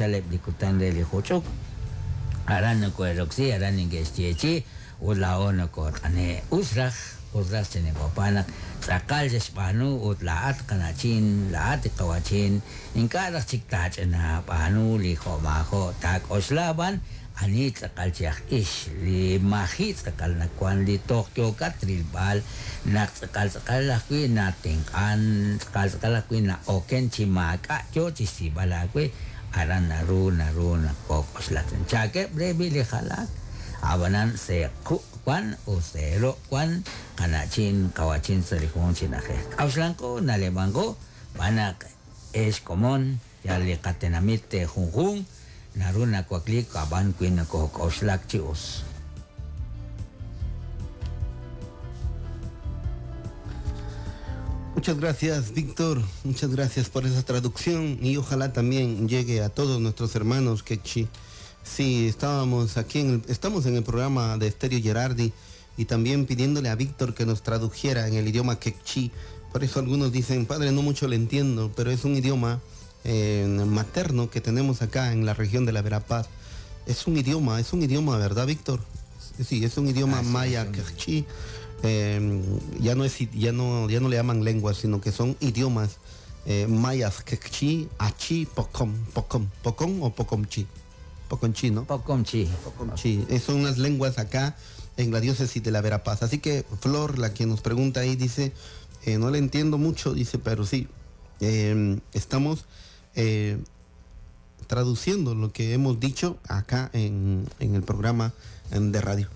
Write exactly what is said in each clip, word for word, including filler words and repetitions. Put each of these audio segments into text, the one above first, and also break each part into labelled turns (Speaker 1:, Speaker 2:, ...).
Speaker 1: chalep likutan de lihuchuk. Aran ko roksi aran ingestichi ula ono ko ane usrah usrah sene ko panak sakal jespanu ut laat kanachin laat kawachin ingkara siktach na panu liho maho tak oslaban ani sakal chiach ish li mahit sakal na kwan li Tokyo katribal nak sakal sakal lakwi na tingkan sakal sakal lakwi na oken chimaka kyo chisibala kwi aran naru naru na kokos latin chake brebi li halak abanan se ku kwan o sero kwan kanachin kawachin sarikong chinaje auslanko nalemango banak es komon ya li katenamite junjun naruna kwakli kaban kuin ko koslak chios.
Speaker 2: Muchas gracias, Víctor. Muchas gracias por esa traducción y ojalá también llegue a todos nuestros hermanos quechí. Sí, estábamos aquí en el, estamos en el programa de Estéreo Gerardi y también pidiéndole a Víctor que nos tradujera en el idioma quechí. Por eso algunos dicen, padre, no mucho le entiendo, pero es un idioma Eh, materno que tenemos acá en la región de la Verapaz. Es un idioma, es un idioma, ¿verdad, Víctor? Sí, es un idioma ah, sí, maya, quechí. Eh, ya no es, ya no, ya no le llaman lenguas, sino que son idiomas eh, mayas, quechí, achi, pocom, pocom, pocom o pocomchi, pocomchi, ¿no?
Speaker 1: Pocomchi.
Speaker 2: Pocomchi. Eh, son unas lenguas acá en la diócesis de la Verapaz. Así que Flor, la que nos pregunta ahí, dice, eh, no le entiendo mucho, dice, pero sí, eh, estamos Eh, traduciendo lo que hemos dicho acá en, en el programa en, de radio.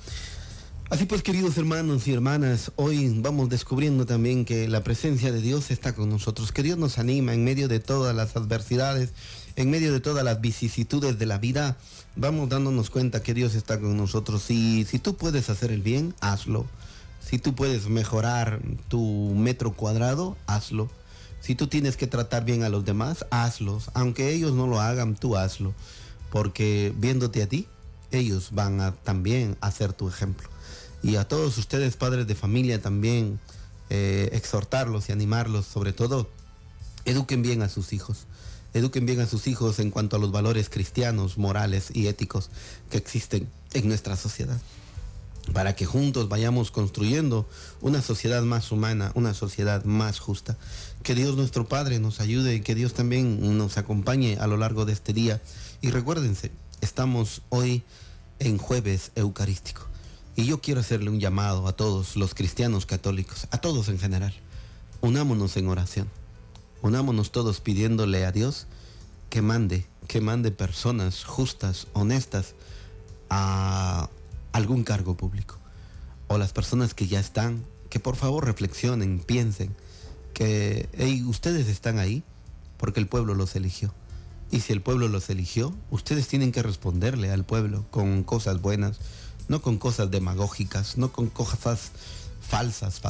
Speaker 2: Así pues, queridos hermanos y hermanas, hoy vamos descubriendo también que la presencia de Dios está con nosotros, que Dios nos anima en medio de todas las adversidades, en medio de todas las vicisitudes de la vida. Vamos dándonos cuenta que Dios está con nosotros y si tú puedes hacer el bien, hazlo. Si tú puedes mejorar tu metro cuadrado, hazlo. Si tú tienes que tratar bien a los demás, hazlos. Aunque ellos no lo hagan, tú hazlo. Porque viéndote a ti, ellos van a también a ser tu ejemplo. Y a todos ustedes, padres de familia, también eh, exhortarlos y animarlos. Sobre todo, eduquen bien a sus hijos. Eduquen bien a sus hijos en cuanto a los valores cristianos, morales y éticos que existen en nuestra sociedad. Para que juntos vayamos construyendo una sociedad más humana, una sociedad más justa. Que Dios nuestro Padre nos ayude y que Dios también nos acompañe a lo largo de este día. Y recuérdense, estamos hoy en jueves eucarístico. Y yo quiero hacerle un llamado a todos los cristianos católicos, a todos en general. Unámonos en oración. Unámonos todos pidiéndole a Dios que mande, que mande personas justas, honestas, a algún cargo público, o las personas que ya están, que por favor reflexionen, piensen que hey, ustedes están ahí porque el pueblo los eligió, y si el pueblo los eligió, ustedes tienen que responderle al pueblo con cosas buenas, no con cosas demagógicas, no con cosas falsas,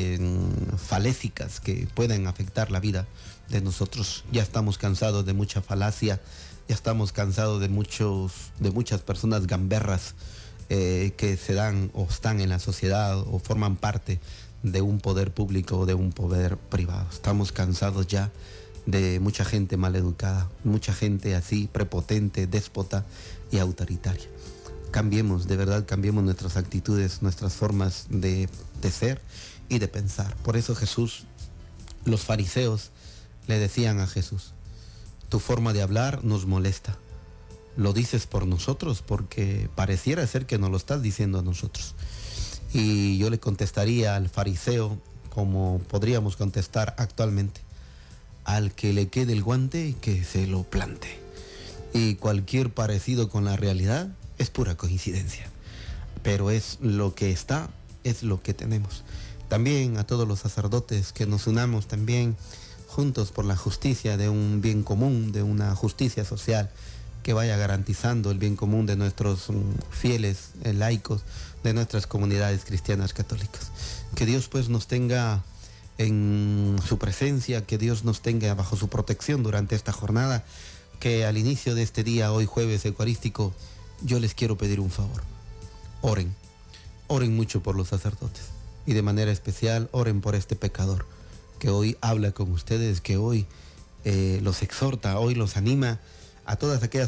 Speaker 2: faléficas que pueden afectar la vida de nosotros. Ya estamos cansados de mucha falacia, ya estamos cansados de muchos, de muchas personas gamberras Eh, que se dan o están en la sociedad o forman parte de un poder público o de un poder privado. Estamos cansados ya de mucha gente maleducada, mucha gente así prepotente, déspota y autoritaria. Cambiemos, de verdad, cambiemos nuestras actitudes, nuestras formas de, de ser y de pensar. Por eso Jesús, los fariseos le decían a Jesús, tu forma de hablar nos molesta. Lo dices por nosotros porque pareciera ser que nos lo estás diciendo a nosotros. Y yo le contestaría al fariseo como podríamos contestar actualmente: al que le quede el guante, que se lo plante. Y cualquier parecido con la realidad es pura coincidencia. Pero es lo que está, es lo que tenemos. También a todos los sacerdotes que nos unamos también juntos por la justicia de un bien común, de una justicia social que vaya garantizando el bien común de nuestros um, fieles eh, laicos, de nuestras comunidades cristianas católicas. Que Dios pues nos tenga en su presencia, que Dios nos tenga bajo su protección durante esta jornada, que al inicio de este día, hoy jueves eucarístico, yo les quiero pedir un favor. Oren, oren mucho por los sacerdotes y de manera especial oren por este pecador que hoy habla con ustedes, que hoy eh, los exhorta, hoy los anima a todas aquellas